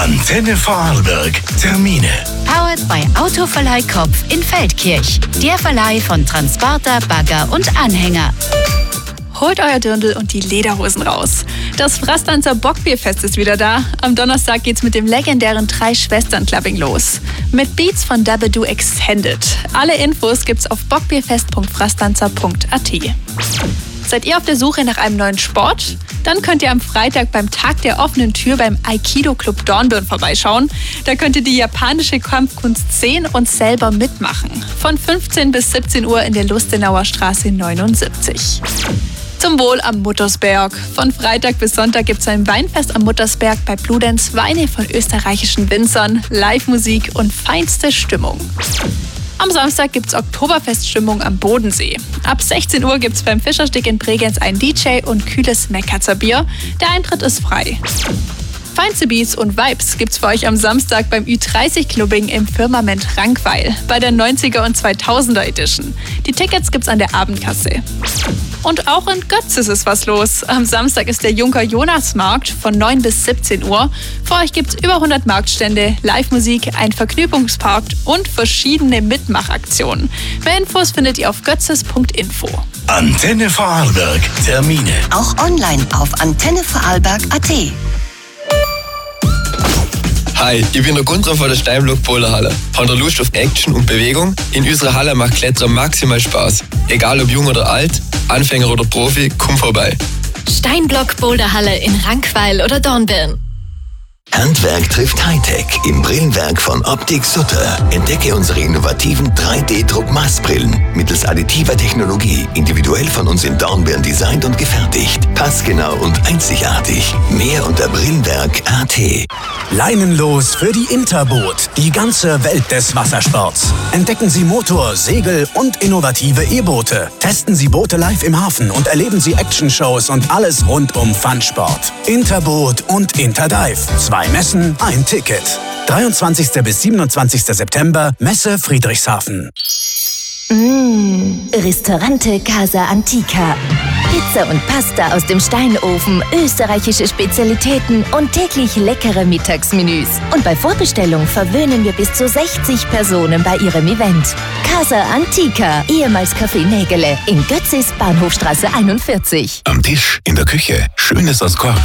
Antenne Vorarlberg. Termine. Powered by Autoverleih Kopf in Feldkirch. Der Verleih von Transporter, Bagger und Anhänger. Holt euer Dirndl und die Lederhosen raus. Das Frastanzer Bockbierfest ist wieder da. Am Donnerstag geht's mit dem legendären 3-Schwestern-Clubbing los. Mit Beats von Dabadoo Extended. Alle Infos gibt's auf bockbierfest.frastanzer.at. Seid ihr auf der Suche nach einem neuen Sport? Dann könnt ihr am Freitag beim Tag der offenen Tür beim Aikido Club Dornbirn vorbeischauen. Da könnt ihr die japanische Kampfkunst sehen und selber mitmachen. Von 15 bis 17 Uhr in der Lustenauer Straße 79. Zum Wohl am Muttersberg. Von Freitag bis Sonntag gibt es ein Weinfest am Muttersberg bei Bludenz. Weine von österreichischen Winzern, Live-Musik und feinste Stimmung. Am Samstag gibt es Oktoberfeststimmung am Bodensee. Ab 16 Uhr gibt es beim Fischerstick in Bregenz ein DJ und kühles Meckerzer Bier. Der Eintritt ist frei. Feinste Beats und Vibes gibt's für euch am Samstag beim Ü30-Clubbing im Firmament Rankweil bei der 90er und 2000er Edition. Die Tickets gibt's an der Abendkasse. Und auch in Götzis ist was los. Am Samstag ist der Junker-Jonas-Markt von 9 bis 17 Uhr. Für euch gibt's über 100 Marktstände, Live-Musik, ein Vergnügungspark und verschiedene Mitmachaktionen. Mehr Infos findet ihr auf götzis.info. Antenne Vorarlberg. Termine. Auch online auf antennevorarlberg.at. Hi, ich bin der Gunther von der Steinblock Boulderhalle. Habt ihr Lust auf Action und Bewegung? In unserer Halle macht Klettern maximal Spaß. Egal ob jung oder alt, Anfänger oder Profi, komm vorbei. Steinblock Boulderhalle in Rankweil oder Dornbirn. Handwerk trifft Hightech im Brillenwerk von Optik Sutter. Entdecke unsere innovativen 3D-Druck-Maßbrillen mittels additiver Technologie, individuell von uns in Dornbirn designt und gefertigt. Passgenau und einzigartig. Mehr unter Brillenwerk.at. Leinenlos für die Interboot, die ganze Welt des Wassersports. Entdecken Sie Motor, Segel und innovative E-Boote. Testen Sie Boote live im Hafen und erleben Sie Action-Shows und alles rund um Funsport. Interboot und Interdive. 2 Messen, ein Ticket. 23. bis 27. September, Messe Friedrichshafen. Ristorante Casa Antica. Pizza und Pasta aus dem Steinofen, österreichische Spezialitäten und täglich leckere Mittagsmenüs. Und bei Vorbestellung verwöhnen wir bis zu 60 Personen bei Ihrem Event. Casa Antica, ehemals Café Nägele, in Götzis, Bahnhofstraße 41. Am Tisch, in der Küche, Schönes aus Kork.